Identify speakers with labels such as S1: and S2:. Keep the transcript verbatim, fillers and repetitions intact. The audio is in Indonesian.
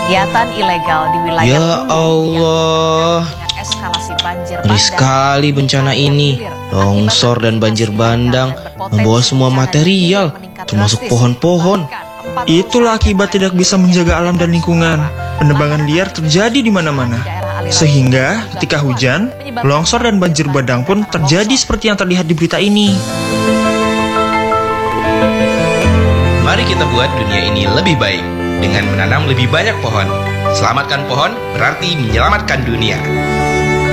S1: Kegiatan ilegal di wilayah
S2: Ya
S1: Hulu
S2: Allah,
S1: dengan eskalasi banjir
S2: ngeri
S1: bandang
S2: sekali bencana ini. Longsor dan banjir bandang membawa semua material, termasuk pohon-pohon.
S3: Itulah akibat tidak bisa menjaga alam dan lingkungan. Penebangan liar terjadi di mana-mana. Sehingga ketika hujan, longsor dan banjir bandang pun terjadi seperti yang terlihat di berita ini.
S4: Mari kita buat dunia ini lebih baik dengan menanam lebih banyak pohon. Selamatkan pohon berarti menyelamatkan dunia.